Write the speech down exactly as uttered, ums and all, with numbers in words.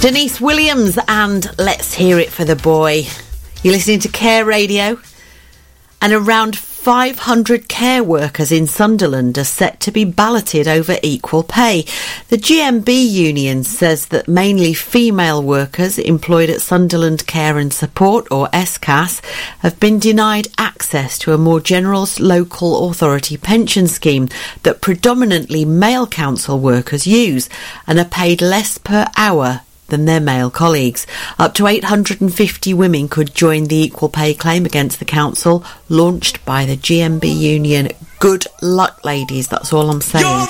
Denise Williams and Let's Hear It for the Boy. You're listening to Care Radio, and around five hundred care workers in Sunderland are set to be balloted over equal pay. The G M B union says that mainly female workers employed at Sunderland Care and Support, or S C A S, have been denied access to a more generous local authority pension scheme that predominantly male council workers use, and are paid less per hour than their male colleagues. Up to eight hundred fifty women could join the equal pay claim against the council, launched by the G M B union. Good luck, ladies, that's all I'm saying.